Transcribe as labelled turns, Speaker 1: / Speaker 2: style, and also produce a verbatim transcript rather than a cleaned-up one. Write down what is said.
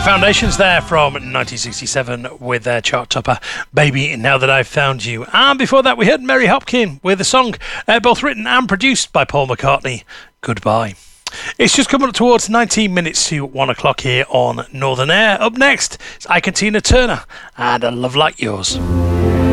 Speaker 1: Foundations there from nineteen sixty-seven with their chart topper, Baby, Now That I've Found You. And before that, we heard Mary Hopkin with a song uh, both written and produced by Paul McCartney, Goodbye. It's just coming up towards nineteen minutes to one o'clock here on Northern Air. Up next, it's Ike and Tina Turner and A Love Like Yours.